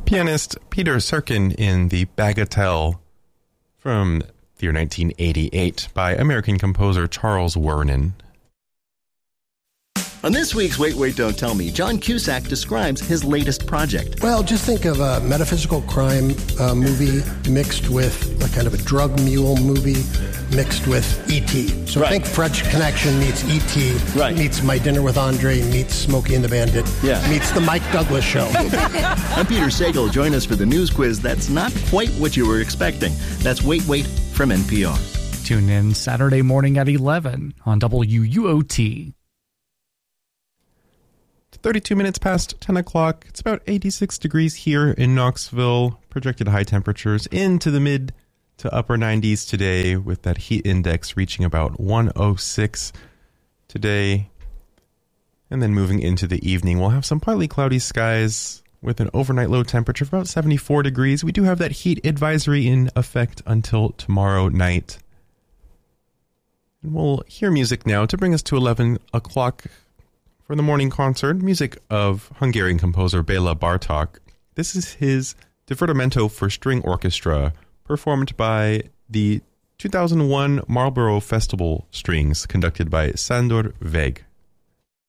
Pianist Peter Serkin in the Bagatelle from the year 1988 by American composer Charles Wernin. On this week's Wait, Wait, Don't Tell Me, John Cusack describes his latest project. Well, just think of a metaphysical crime movie mixed with a kind of a drug mule movie mixed with E.T. So think French Connection meets E.T. meets My Dinner with Andre meets Smokey and the Bandit meets The Mike Douglas Show. I'm Peter Sagal. Join us for the news quiz that's not quite what you were expecting. That's Wait, Wait from NPR. Tune in Saturday morning at 11 on WUOT. 32 minutes past 10 o'clock. It's about 86 degrees here in Knoxville. Projected high temperatures into the mid to upper 90s today, with that heat index reaching about 106 today. And then moving into the evening, we'll have some partly cloudy skies with an overnight low temperature of about 74 degrees. We do have that heat advisory in effect until tomorrow night. And we'll hear music now to bring us to 11 o'clock. For the morning concert, music of Hungarian composer Béla Bartók. This is his Divertimento for String Orchestra, performed by the 2001 Marlborough Festival Strings, conducted by Sándor Vég.